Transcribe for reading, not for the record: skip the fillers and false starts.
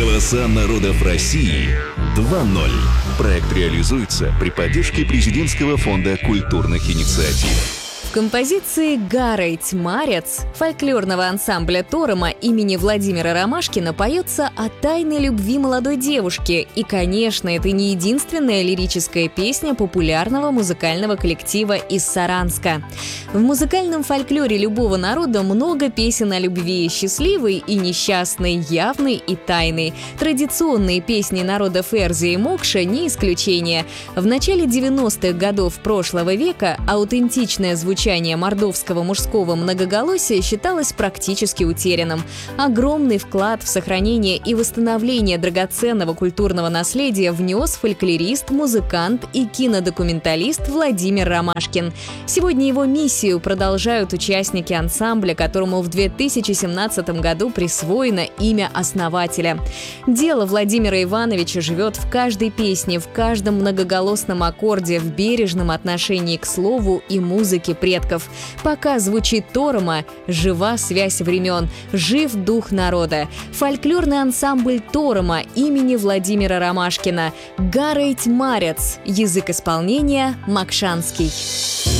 Голоса народов России 2.0. Проект реализуется при поддержке Президентского фонда культурных инициатив. В композиции «Гарайт Марец» фольклорного ансамбля Торома имени Владимира Ромашкина поется о тайной любви молодой девушки. И, конечно, это не единственная лирическая песня популярного музыкального коллектива из Саранска. В музыкальном фольклоре любого народа много песен о любви, счастливой и несчастной, явной и тайной. Традиционные песни народов Эрзи и Мокша не исключение. В начале 90-х годов прошлого века аутентичное звучание мордовского мужского многоголосия считалось практически утерянным. Огромный вклад в сохранение и восстановление драгоценного культурного наследия внес фольклорист, музыкант и кинодокументалист Владимир Ромашкин. Сегодня его миссию продолжают участники ансамбля, которому в 2017 году присвоено имя основателя. Дело Владимира Ивановича живет в каждой песне, в каждом многоголосном аккорде, в бережном отношении к слову и музыке предков. Пока звучит Торома, жива связь времен, жив дух народа. Фольклорный ансамбль Торома имени Владимира Ромашкина. «Гарайт Марец». Язык исполнения – макшанский.